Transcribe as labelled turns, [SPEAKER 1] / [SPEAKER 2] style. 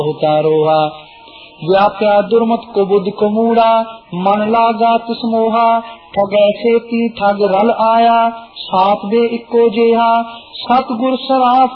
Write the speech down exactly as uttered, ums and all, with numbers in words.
[SPEAKER 1] उतारोहा व्याप्या दुर्मत को बुद्ध को मूड़ा मन लागा तिस मोहा ठगे से ती ठग रल आया सात बे इको जेहा सतगुर सराफ